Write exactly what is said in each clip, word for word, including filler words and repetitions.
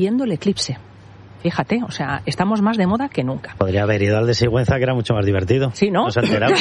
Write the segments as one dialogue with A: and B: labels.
A: viendo el eclipse. Fíjate, o sea, estamos más de moda que nunca.
B: Podría haber ido al de Sigüenza, que era mucho más divertido.
A: Sí, ¿no?
B: No se ha enterado.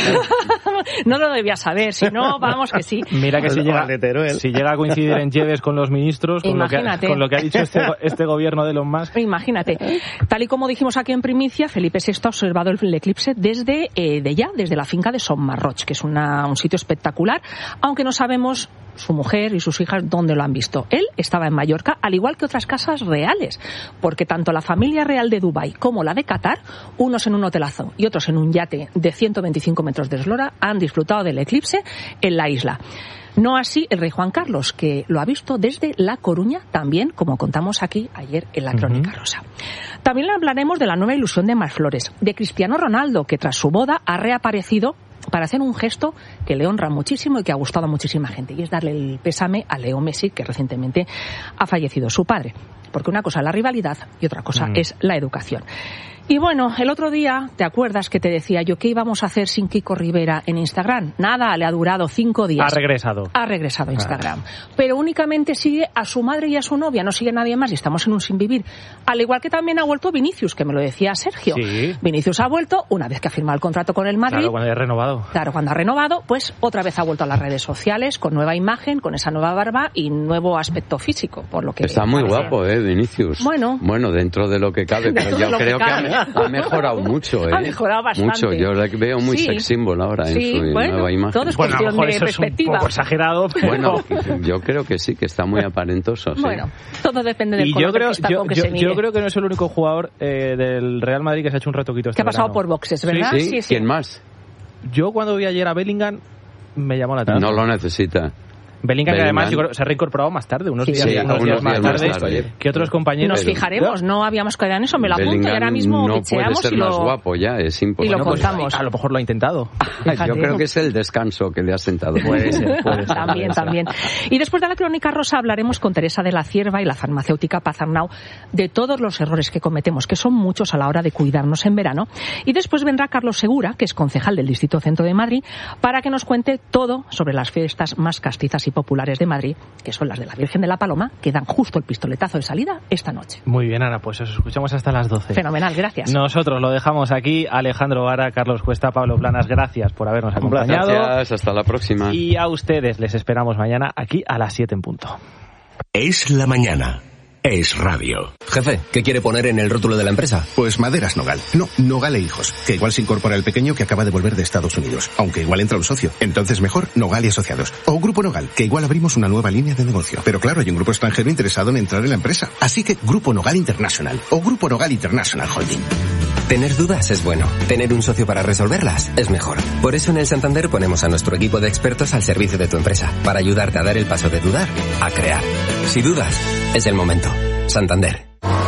A: No lo debía saber, si no, vamos que sí.
C: Mira que si llega, si llega a coincidir en Lleves con los ministros, con lo, que, con lo que ha dicho este, este gobierno de Elon Musk.
A: Imagínate. Tal y como dijimos aquí en primicia, Felipe sexto ha observado el eclipse desde eh, de ya, desde la finca de Son Marroch, que es una, un sitio espectacular, aunque no sabemos su mujer y sus hijas dónde lo han visto. Él estaba en Mallorca, al igual que otras casas reales, porque tanto la familia real de Dubái como la de Qatar, unos en un hotelazo y otros en un yate de ciento veinticinco metros de eslora, han disfrutado del eclipse en la isla. No así el rey Juan Carlos, que lo ha visto desde La Coruña, también, como contamos aquí ayer en la Crónica uh-huh. Rosa. También hablaremos de la nueva ilusión de Mar Flores, de Cristiano Ronaldo, que tras su boda ha reaparecido para hacer un gesto que le honra muchísimo y que ha gustado a muchísima gente, y es darle el pésame a Leo Messi, que recientemente ha fallecido su padre. Porque una cosa es la rivalidad y otra cosa mm. es la educación. Y bueno, el otro día, ¿te acuerdas que te decía yo qué íbamos a hacer sin Kiko Rivera en Instagram? Nada, le ha durado cinco días.
C: Ha regresado.
A: Ha regresado a Instagram. Ah. Pero únicamente sigue a su madre y a su novia, no sigue a nadie más y estamos en un sin vivir. Al igual que también ha vuelto Vinicius, que me lo decía Sergio.
C: Sí.
A: Vinicius ha vuelto una vez que ha firmado el contrato con el Madrid.
C: Claro, cuando ha renovado.
A: Claro, cuando ha renovado, pues otra vez ha vuelto a las redes sociales con nueva imagen, con esa nueva barba y nuevo aspecto físico, por lo que
D: está muy parece. Guapo, eh, Vinicius.
A: Bueno.
D: Bueno, dentro de lo que cabe, pero yo creo que, que ha, ha mejorado mucho, ¿eh?
A: Ha mejorado bastante.
D: Mucho, yo le veo muy
A: sí.
D: sex symbol ahora en
A: sí,
D: su
A: bueno,
D: nueva imagen.
A: Todo es
C: bueno,
A: cuestión
C: a lo mejor
A: de
C: eso
A: perspectiva.
C: Es un poco exagerado, pero...
D: Bueno, yo creo que sí, que está muy aparentoso. Sí.
A: Bueno, todo depende del
C: y
A: color
C: yo creo,
A: de cristal
C: yo,
A: con que
C: yo,
A: se mire.
C: Yo creo que no es el único jugador eh, del Real Madrid que se ha hecho un retoquito este
A: que ha pasado
C: verano.
A: por boxes, ¿verdad?
D: Sí, sí, sí. ¿Quién más?
C: Yo cuando vi ayer a Bellingham me llamó la atención.
D: No lo necesita.
C: Bellingham, que además se ha reincorporado más tarde, unos
A: sí,
C: días,
A: sí,
C: unos
D: unos
C: días,
D: días
C: más tarde,
D: más tarde
C: que otros compañeros.
A: Nos fijaremos, no habíamos quedado en eso, me lo apunto y ahora mismo
D: no
A: bicheamos
D: puede ser
A: y lo...
D: más guapo ya, es imposible.
A: Y lo contamos.
C: A lo mejor lo ha intentado.
D: Yo creo que es el descanso que le ha sentado.
C: Puede ser, puede ser.
A: También, también. Y después de la Crónica Rosa hablaremos con Teresa de la Cierva y la farmacéutica Paz Arnau de todos los errores que cometemos, que son muchos a la hora de cuidarnos en verano. Y después vendrá Carlos Segura, que es concejal del Distrito Centro de Madrid, para que nos cuente todo sobre las fiestas más castizas y populares de Madrid, que son las de la Virgen de la Paloma, que dan justo el pistoletazo de salida esta noche.
C: Muy bien, Ana, pues os escuchamos hasta las doce.
A: Fenomenal, gracias.
C: Nosotros lo dejamos aquí. Alejandro Vara, Carlos Cuesta, Pablo Planas, gracias por habernos acompañado.
D: Gracias, hasta la próxima.
C: Y a ustedes les esperamos mañana aquí a las siete en punto.
E: Es la mañana. Es radio.
F: Jefe, ¿qué quiere poner en el rótulo de la empresa?
E: Pues Maderas Nogal. No, Nogal e Hijos. Que igual se incorpora el pequeño que acaba de volver de Estados Unidos. Aunque igual entra un socio. Entonces mejor Nogal y Asociados. O Grupo Nogal, que igual abrimos una nueva línea de negocio. Pero claro, hay un grupo extranjero interesado en entrar en la empresa. Así que Grupo Nogal International. O Grupo Nogal International Holding.
F: Tener dudas es bueno. Tener un socio para resolverlas es mejor. Por eso en el Santander ponemos a nuestro equipo de expertos al servicio de tu empresa. Para ayudarte a dar el paso de dudar a crear. Si dudas, es el momento. Santander.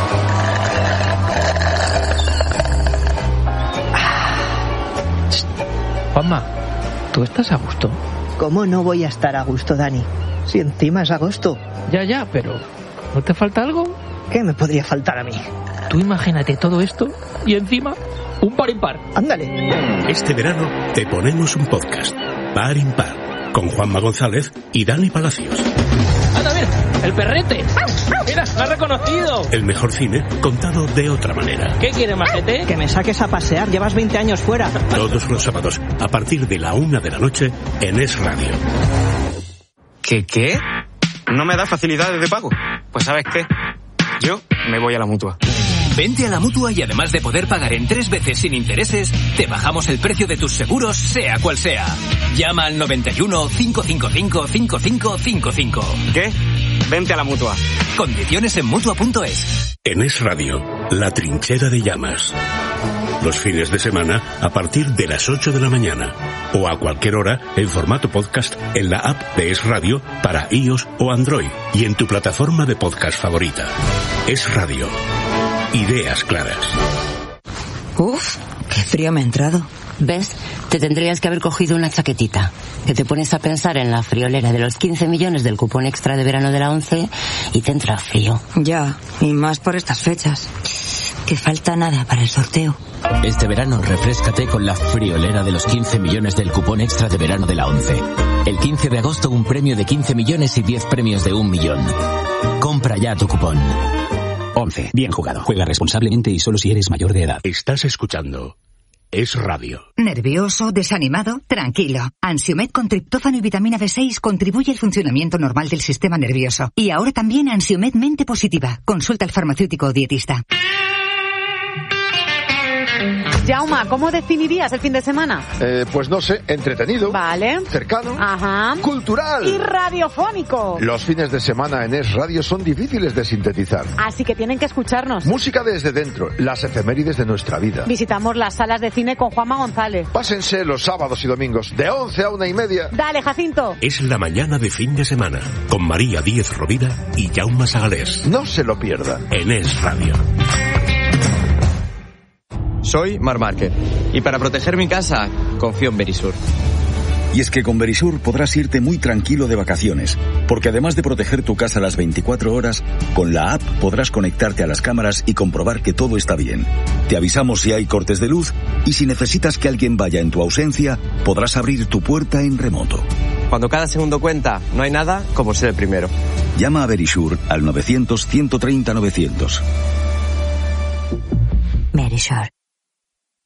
G: Juanma, ¿tú estás a gusto?
H: ¿Cómo no voy a estar a gusto, Dani? Si encima es agosto.
G: Ya, ya, pero ¿no te falta algo?
H: ¿Qué me podría faltar a mí?
G: Tú imagínate todo esto y encima un par impar.
H: Ándale.
E: Este verano te ponemos un podcast. Par impar. Con Juanma González y Dani Palacios.
G: ¡Anda, a ver! ¡El perrete! ¡Mira, me ha reconocido!
E: El mejor cine contado de otra manera.
G: ¿Qué quiere, majete?
H: Que me saques a pasear, llevas veinte años fuera.
E: Todos los sábados, a partir de la una de la noche, en Es Radio.
I: ¿Qué qué? ¿No me da facilidades de pago? Pues ¿sabes qué? Yo me voy a la Mutua.
J: Vente a la Mutua y además de poder pagar en tres veces sin intereses, te bajamos el precio de tus seguros, sea cual sea. Llama al noventa y uno, cinco cinco cinco, cinco cinco cinco cinco.
I: ¿Qué? Vente a la Mutua.
J: Condiciones en Mutua punto es.
E: En Es Radio, La Trinchera de Llamas. Los fines de semana a partir de las ocho de la mañana. O a cualquier hora en formato podcast en la app de Es Radio para iOS o Android. Y en tu plataforma de podcast favorita. Es Radio. Ideas claras.
K: Uf, qué frío me ha entrado. ¿Ves? Te tendrías que haber cogido una chaquetita. Que te pones a pensar en la friolera de los quince millones del cupón extra de verano de la ONCE y te entra frío.
L: Ya, y más por estas fechas. Que falta nada para el sorteo.
J: Este verano refréscate con la friolera de los quince millones del cupón extra de verano de la ONCE. El quince de agosto un premio de quince millones y diez premios de un millón. Compra ya tu cupón.
M: once. Bien jugado. Juega responsablemente y solo si eres mayor de edad.
E: Estás escuchando Es Radio.
N: ¿Nervioso? ¿Desanimado? Tranquilo. Ansiomed con triptófano y vitamina B seis contribuye al funcionamiento normal del sistema nervioso. Y ahora también Ansiomed Mente Positiva. Consulta al farmacéutico o dietista.
O: Jauma, ¿cómo definirías el fin de semana?
P: Eh, pues no sé, entretenido.
O: Vale.
P: Cercano.
O: Ajá.
P: Cultural.
O: Y radiofónico.
P: Los fines de semana en Es Radio son difíciles de sintetizar.
O: Así que tienen que escucharnos.
P: Música desde dentro, las efemérides de nuestra vida.
O: Visitamos las salas de cine con Juanma González.
P: Pásense los sábados y domingos, de once a una y media.
O: Dale, Jacinto.
E: Es la mañana de fin de semana, con María Díez Rovira y Jaume Sagalés.
P: No se lo pierda.
E: En Es Radio.
Q: Soy Marc Márquez y para proteger mi casa confío en Verisur.
R: Y es que con Verisur podrás irte muy tranquilo de vacaciones, porque además de proteger tu casa las veinticuatro horas, con la app podrás conectarte a las cámaras y comprobar que todo está bien. Te avisamos si hay cortes de luz y si necesitas que alguien vaya en tu ausencia, podrás abrir tu puerta en remoto.
Q: Cuando cada segundo cuenta, no hay nada como ser el primero.
R: Llama a Verisur al novecientos, ciento treinta, novecientos.
L: Verisur.